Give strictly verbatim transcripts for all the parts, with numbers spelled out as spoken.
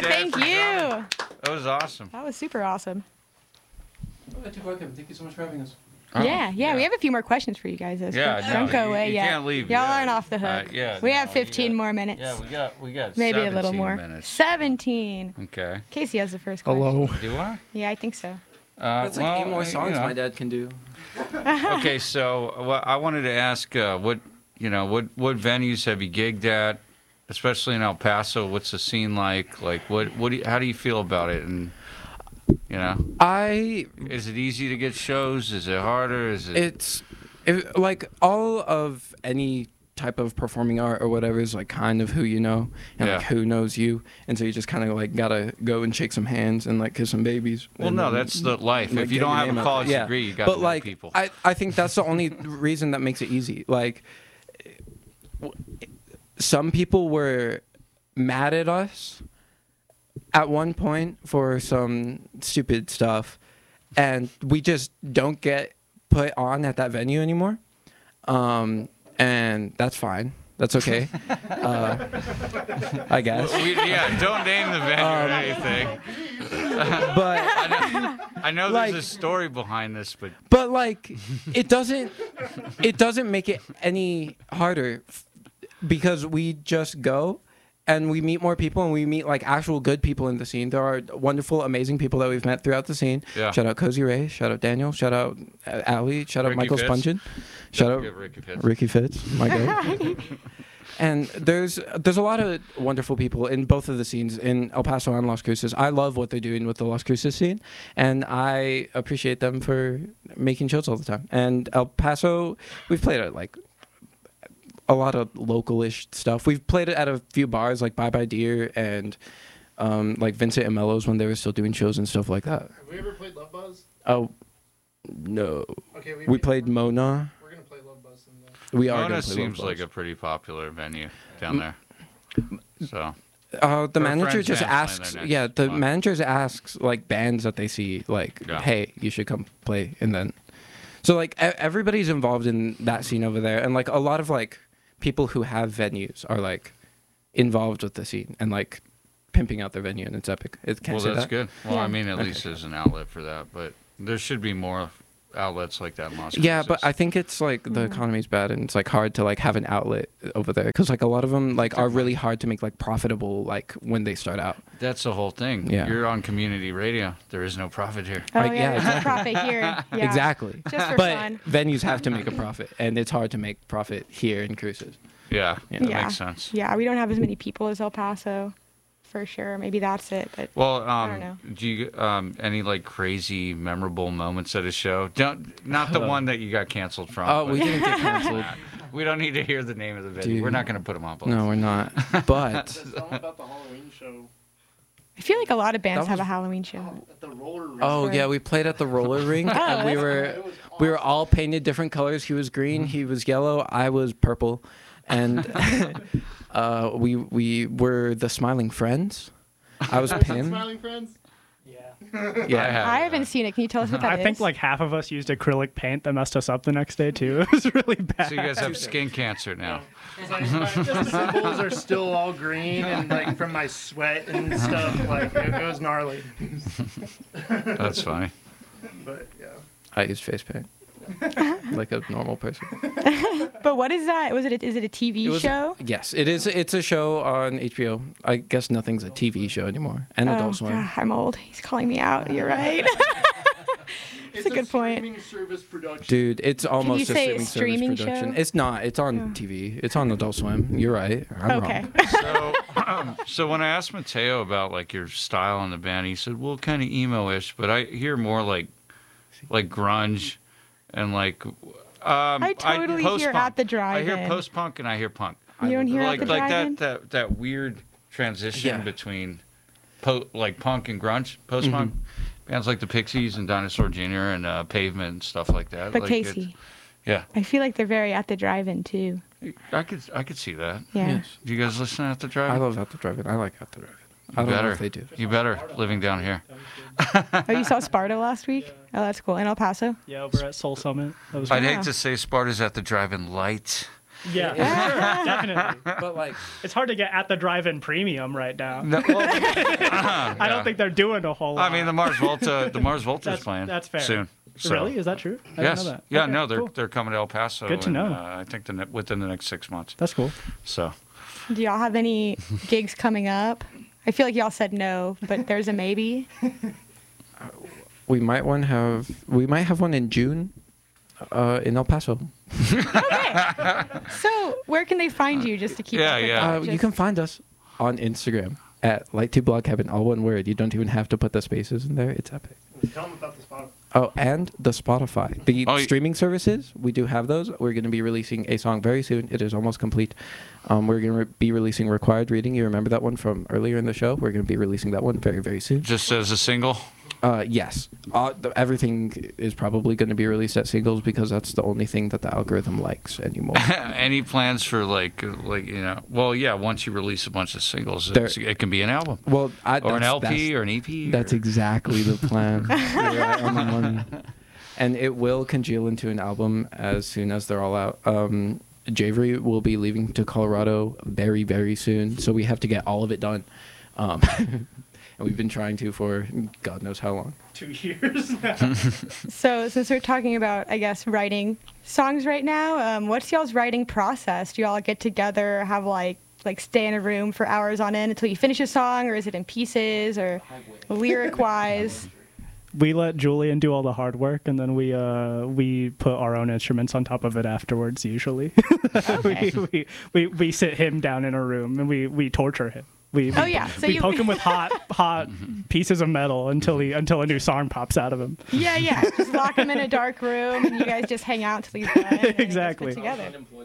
Yeah, Dad, thank for you. coming. That was awesome. That was super awesome. Oh, you're welcome. Thank you so much for having us. Oh, yeah, yeah, we have a few more questions for you guys. Though, so Yeah, don't no, go you- away you yet. can't leave Y'all yet. aren't off the hook. Uh, yeah, we no, have you fifteen got- more minutes. Yeah, we got we got Maybe a little seventeen more. minutes. seventeen. Okay. Casey has the first question. Hello. Do I? Yeah, I think so. Uh, That's like well, eight more uh, songs you know. my dad can do. Okay, so well, I wanted to ask, uh, what you know, what what venues have you gigged at, especially in El Paso? What's the scene like? Like, what what do you, how do you feel about it? And you know, I is it easy to get shows? Is it harder? Is it? it's it, like all of any type of performing art or whatever is like kind of who you know and Yeah. like who knows you, and so you just kind of like gotta go and shake some hands and like kiss some babies. well, and, no, um, that's the life. like, If you get don't your have name a out college there. Yeah. degree, you got but to know like people. I I think that's the only reason that makes it easy. Like some people were mad at us at one point for some stupid stuff, and we just don't get put on at that venue anymore. Um, and that's fine. That's okay. uh, I guess. We, yeah, don't name the venue or Um, anything. But I know, I know like- there's a story behind this, but but like it doesn't it doesn't make it any harder f- because we just go and we meet more people and we meet like actual good people in the scene. There are wonderful, amazing people that we've met throughout the scene. Yeah. Shout out Cozy Ray. Shout out Daniel. Shout out uh, Ali. Shout out Ricky Michael Fitz. Spungen. Shout Don't out forget Ricky Fitz. Ricky Fitz. My guy. And there's there's a lot of wonderful people in both of the scenes in El Paso and Las Cruces. I love what they're doing with the Las Cruces scene, and I appreciate them for making shows all the time. And El Paso, we've played at like a lot of local-ish stuff. We've played it at a few bars like Bye Bye Deer and um, like Vincent and Mellows when they were still doing shows and stuff like that. Have we ever played Love Buzz? Oh no, Okay, we, we played Mona. We're gonna play Love Buzz someday. We are Mona gonna play seems Love like Buzz. a pretty popular venue down there. So Uh, the Her manager friend's just band's playing asks, there next yeah, the month. manager asks like bands that they see, like, Yeah. hey, you should come play, and then, so like e- everybody's involved in that scene over there, and like a lot of like people who have venues are like involved with the scene and like pimping out their venue, and it's epic. It can't well, say that's that. good. Well, Yeah. I mean, at Okay. least there's an outlet for that, but there should be more outlets like that in Las Yeah, Cruces. but I think it's like the economy's bad, and it's like hard to like have an outlet over there because like a lot of them like are really hard to make like profitable like when they start out. that's the whole thing. Yeah. You're on community radio. There is no profit here. Oh, Like, yeah, yeah, there's no profit here. Yeah. Exactly. Just for But fun. venues have to make a profit, and it's hard to make profit here in Cruces. Yeah, Yeah. that Yeah. makes sense. Yeah, we don't have as many people as El Paso, for sure. Maybe that's it. But Well, don't um, know. do you um, any like crazy memorable moments at a show? Don't not the one that you got canceled from. Oh, but- we didn't get canceled. We don't need to hear the name of the venue. Dude. We're not going to put them on. Blast. No, we're not. But Tell them about the Halloween show I feel like a lot of bands That have a was- Halloween show. at the roller rink. oh yeah, we played at the roller rink, Oh, and we that's were It was we were awesome. all painted different colors. He was green, he was yellow, I was purple, and uh, we we were the Smiling Friends. I was Pim. Smiling Friends. Yeah. Yeah, have I that. haven't seen it. Can you tell us what that I is? think like half of us used acrylic paint that messed us up the next day too. It was really bad. So you guys have skin cancer now. It's like my symbols are still all green and like from my sweat and stuff. Like it, it was gnarly. That's funny. But yeah. I use face paint like a normal person. But what is that? Was it? A, is it a T V It was- show? Yes, it is. It's a show on H B O. I guess nothing's a T V show anymore. And Oh, Adult Swim. God, I'm old. He's calling me out. You're right. It's a good point. streaming service production. Dude, it's almost you a say streaming, it's streaming service production. show? It's not. It's on Oh. T V. It's on Adult Swim. You're right. I'm okay. wrong. So, um, so when I asked Mateo about like your style in the band, he said, "Well, kind of emo-ish," but I hear more like, like grunge, and like. Um, I totally hear post-punk. At the I hear Drive-In. post-punk and I hear punk. You don't hear like At the like Drive-In? that, that that weird transition Yeah. between, po- like punk and grunge, post-punk. Mm-hmm. Bands like the Pixies and Dinosaur Junior and uh, Pavement and stuff like that. But like Casey, yeah, I feel like they're very At the Drive-In too. I could I could see that. Yeah. Yes. Do you guys listen at the drive? I love At the Drive-In. I like At the Drive-In. I You don't better. know if they do. You better living down here. Oh, you saw Sparta last week? Oh, that's cool. In El Paso? Yeah, over at Soul Summit. That was I'd great. hate to say Sparta's at the drive-in light, Yeah, sure, definitely. But like, It's hard to get at the drive-in premium right now. No, well, uh-huh, I yeah. don't think they're doing a whole lot. I mean, the Mars Volta, the Mars Volta's That's- playing that's fair. soon. So- Really? Is that true? I didn't Yes. know that. Yeah. Okay, no, they're cool. they're coming to El Paso. Good to in, know. Uh, I think the, ne- within the next six months. That's cool. So. Do y'all have any gigs coming up? I feel like y'all said no, but there's a maybe. we might one have we might have one in June, uh, in El Paso. So where can they find you just to keep Yeah, up with yeah. that? Uh, you Just- can find us on Instagram at Light to Blog Heaven, all one word. You don't even have to put the spaces in there. It's epic. Tell them about the spot. Oh, and the Spotify, the Oh, y- streaming services. We do have those. We're going to be releasing a song very soon. It is almost complete. Um, we're going to re- be releasing Required Reading. You remember that one from earlier in the show? We're going to be releasing that one very, very soon. Just as a single. Uh, yes. Uh, the, everything is probably going to be released as singles because that's the only thing that the algorithm likes anymore. Any plans for like like you know? Well, yeah. Once you release a bunch of singles, There- it's, it can be an album Well, I, or an that's- L P that's- or an E P. That's or- exactly the plan. You're right on the money. And it will congeal into an album as soon as they're all out. Um, Javery will be leaving to Colorado very, very soon, so we have to get all of it done. Um, and we've been trying to for God knows how long. Two years now. So since we're talking about, I guess, writing songs right now, um, what's y'all's writing process? Do y'all get together, have like like stay in a room for hours on end until you finish a song, or is it in pieces, or lyric wise? We let Julian do all the hard work, and then we uh, we put our own instruments on top of it afterwards. Usually, Okay. we, we, we we sit him down in a room and we, we torture him. We, Oh, we- yeah, so we you- poke him with hot hot pieces of metal until he until a new song pops out of him. Yeah, yeah. Just lock him in a dark room, and you guys just hang out till he's done. and then you guys put Exactly. Together.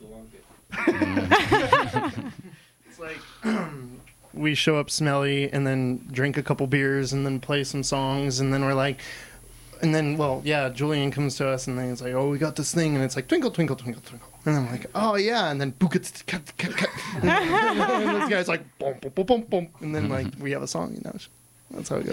It's like we show up smelly and then drink a couple beers and then play some songs and then we're like, and then well yeah, Julian comes to us and then he's like, oh, we got this thing, and it's like twinkle twinkle twinkle twinkle, and I'm like, oh yeah, and then book it, and this guy's like boom boom boom boom boom, and then like we have a song, you know. That's how it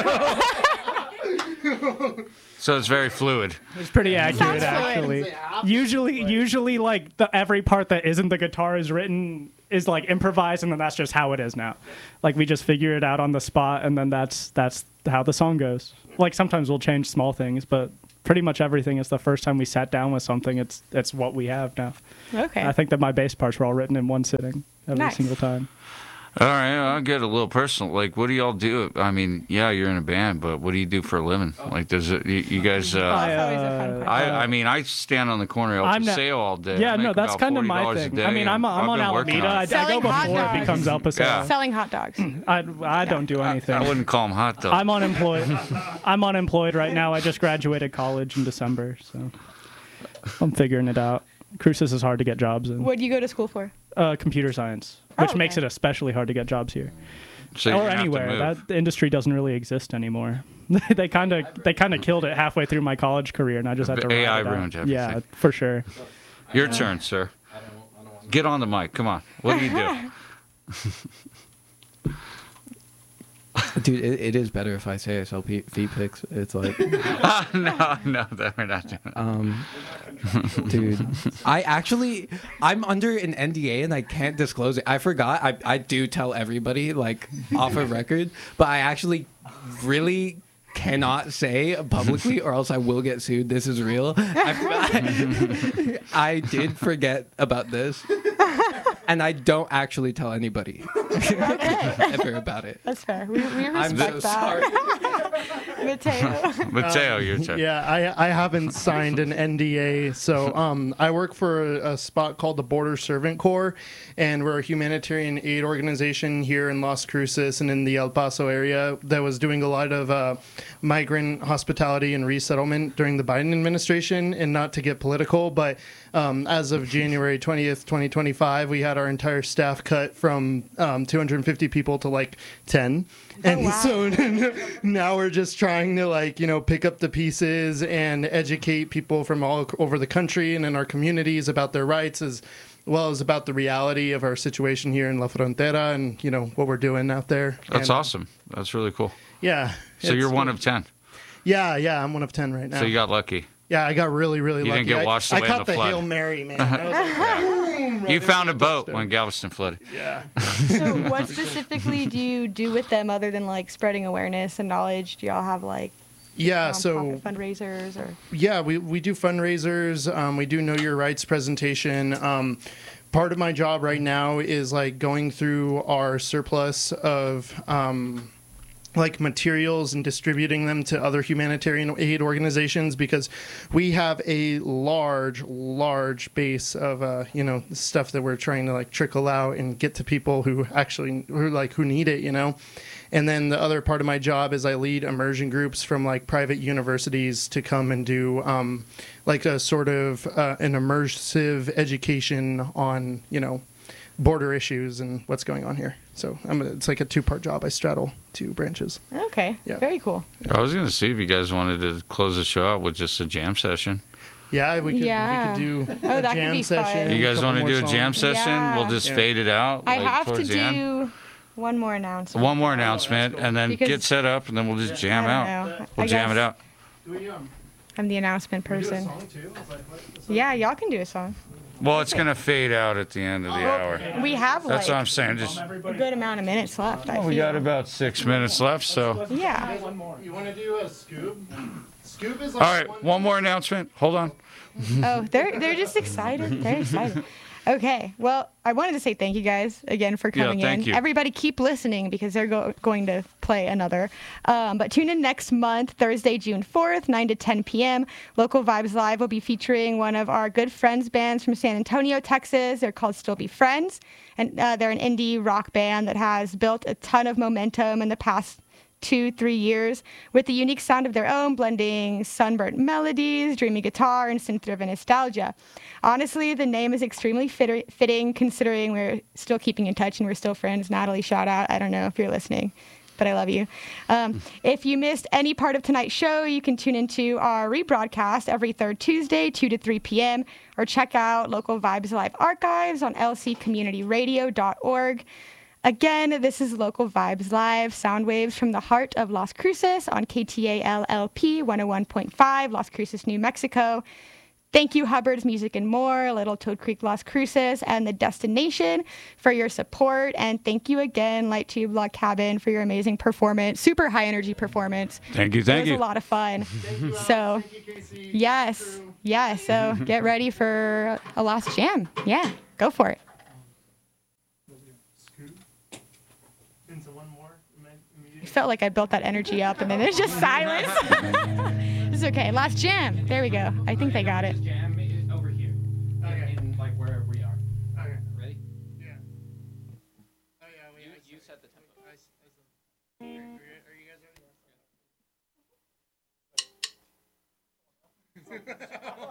goes. So it's very fluid. It's pretty accurate, Sounds actually. fluid. Usually, usually like the every part that isn't the guitar is written is like improvised, and then that's just how it is now. Like we just figure it out on the spot, and then that's that's how the song goes. Like sometimes we'll change small things, but pretty much everything is the first time we sat down with something. It's it's what we have now. Okay. I think that my bass parts were all written in one sitting every Nice. single time. All right, I'll get a little personal. Like, what do y'all do? I mean, yeah, you're in a band, but what do you do for a living? Like, does it? You, you guys? Uh, I, That's always a fun uh, part. I, I mean, I stand on the corner of El I'm not- Paseo all day. Yeah, I no, make that's about kind of forty my dollars a thing. I day, mean, I'm and I'm on I've been working Alameda. I, I it. go Selling hot before it dogs. becomes El Paso. Yeah. Selling hot dogs. I I don't do anything. I wouldn't call them hot dogs. I'm unemployed. I'm unemployed right now. I just graduated college in December, so I'm figuring it out. Cruces is hard to get jobs in. What do you go to school for? Uh, computer science, which Oh, makes okay. it especially hard to get jobs here so you're or gonna have to anywhere. move. That industry doesn't really exist anymore. they kind of they kind of killed it halfway through my college career, and I just had to. A I ride it out. ruined everything. Yeah, for sure. Your turn, sir. Get on the mic. Come on. What do you do? Dude, it, it is better if I say I sell P- feet pics. It's like, no, no, that we're not doing. That. um, dude, I actually, I'm under an N D A and I can't disclose it. I forgot. I, I do tell everybody, like, off a record, but I actually really cannot say publicly or else I will get sued. This is real. I, I did forget about this. And I don't actually tell anybody ever about it. That's fair. We, we I'm respect so that. sorry. Mateo. Mateo, your turn. Yeah, I I haven't signed an N D A, so um, I work for a, a spot called the Border Servant Corps, and we're a humanitarian aid organization here in Las Cruces and in the El Paso area that was doing a lot of uh, migrant hospitality and resettlement during the Biden administration. And not to get political, but um, as of January twentieth, twenty twenty-five, we had our entire staff cut from um, two hundred fifty people to like ten. And wow. so now we're just trying to, like, you know, pick up the pieces and educate people from all over the country and in our communities about their rights, as well as about the reality of our situation here in La Frontera and, you know, what we're doing out there. That's And, awesome. That's really cool. Yeah. So you're it's- one of ten. Yeah, yeah, I'm one of ten right now. So you got lucky. Yeah, I got really, really You lucky. didn't get washed I, away I in caught the the flood. Hail Mary, man. I was like, boom, right You into found a the boat touchdown. when Galveston flooded. Yeah. So what specifically do you do with them other than like spreading awareness and knowledge? Do y'all have like Yeah, nonprofit so fundraisers or? yeah, we, we do fundraisers. Um, we do Know Your Rights presentation. Um, part of my job right now is like going through our surplus of um, like materials and distributing them to other humanitarian aid organizations because we have a large, large base of uh, you know stuff that we're trying to like trickle out and get to people who actually who like who need it, you know. And then the other part of my job is I lead immersion groups from like private universities to come and do um, like a sort of uh, an immersive education on, you know, border issues and what's going on here. So I'm a, it's like a two-part job. I straddle two branches. Okay, Yeah. very cool. I was going to see if you guys wanted to close the show out with just a jam session. Yeah, we could, Yeah. we could do Oh, a that could jam be session. fun. You guys couple want to more do a jam songs. session? Yeah. We'll just Yeah. fade it out. I like, have to towards the end. do one more announcement. One more announcement, and then Because- get set up, and then we'll just jam I out. don't know. We'll I jam guess it out. Do we, um, I'm the announcement do a person. song too? It's like, what- what's up? Yeah, y'all can do a song. Well, it's going to fade out at the end of the hour. We have like That's what I'm saying. Just a good amount of minutes left. I we feel. got about six minutes left, so. Yeah. You want to do a Scoob? Scoob is All like right, one more announcement. Hold on. Oh, they're they're just excited. They're excited. Okay. Well, I wanted to say thank you guys again for Yeah, coming thank in. you. Everybody keep listening because they're go- going to play another. Um, but tune in next month, Thursday, June fourth, nine to ten p.m. Local Vibes Live will be featuring one of our good friends bands from San Antonio, Texas. They're called Still Be Friends. And uh, they're an indie rock band that has built a ton of momentum in the past two, three years with the unique sound of their own, blending sunburnt melodies, dreamy guitar, and synth-driven nostalgia. Honestly, the name is extremely fit- fitting considering we're still keeping in touch and we're still friends. Natalie, shout out. I don't know if you're listening, but I love you. Um, if you missed any part of tonight's show, you can tune into our rebroadcast every third Tuesday, two to three p.m., or check out Local Vibes Live archives on l c community radio dot org. Again, this is Local Vibes Live, sound waves from the heart of Las Cruces on K T A L L P one oh one point five, Las Cruces, New Mexico. Thank you, Hubbard's Music and More, Little Toad Creek, Las Cruces, and The Destination for your support. And thank you again, Light Tube Log Cabin, for your amazing performance, super high energy performance. Thank you, It thank was you. a lot of fun. So, yes, yes. So get ready for a last jam. Yeah, go for it. Into one more. I felt like I built that energy up and then there's just silence. It's okay. Last jam. There we go. I think they got it. Jam is over here. Okay. In, like wherever we are. Okay. Ready? Yeah. Oh yeah. Wait, You, I you said- set the tempo. I s- I said- Okay, are you- are you guys ready?